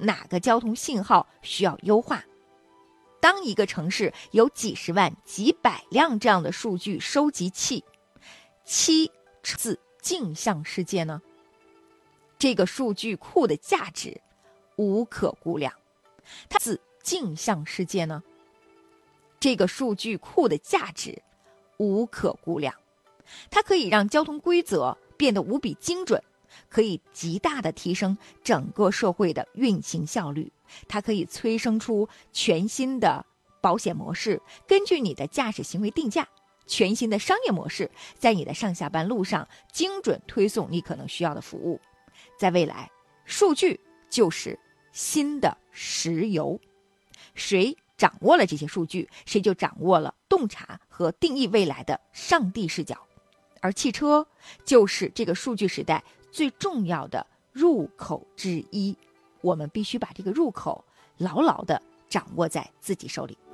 哪个交通信号需要优化。当一个城市有几十万、几百辆这样的数据收集器，自镜像世界呢？这个数据库的价值无可估量。它自镜像世界呢？这个数据库的价值无可估量。它可以让交通规则变得无比精准，可以极大的提升整个社会的运行效率。它可以催生出全新的保险模式，根据你的驾驶行为定价；全新的商业模式，在你的上下班路上精准推送你可能需要的服务。在未来，数据就是新的石油。谁掌握了这些数据，谁就掌握了洞察和定义未来的上帝视角。而汽车就是这个数据时代最重要的入口之一，我们必须把这个入口牢牢地掌握在自己手里。